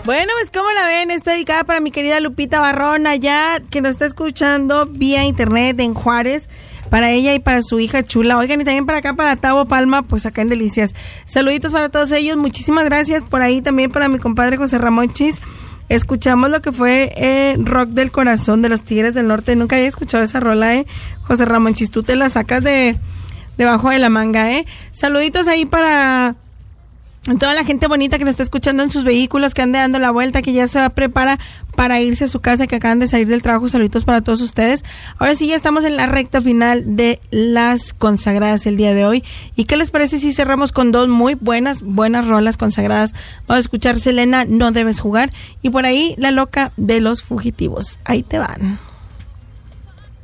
Bueno, pues como la ven, está dedicada para mi querida Lupita Barrón, allá que nos está escuchando vía internet en Juárez, para ella y para su hija chula. Oigan, y también para acá, para Tavo Palma, pues acá en Delicias. Saluditos para todos ellos, muchísimas gracias. Por ahí también para mi compadre José Ramón Chis. Escuchamos lo que fue Rock del Corazón de los Tigres del Norte. Nunca había escuchado esa rola, José Ramón Chis, tú te la sacas debajo de la manga, Saluditos ahí para toda la gente bonita que nos está escuchando en sus vehículos, que ande dando la vuelta, que ya se prepara para irse a su casa, que acaban de salir del trabajo. Saluditos para todos ustedes. Ahora sí, ya estamos en la recta final de las consagradas el día de hoy. ¿Y qué les parece si cerramos con dos muy buenas rolas consagradas? Vamos a escuchar Selena, No Debes Jugar, y por ahí La Loca de los Fugitivos. Ahí te van.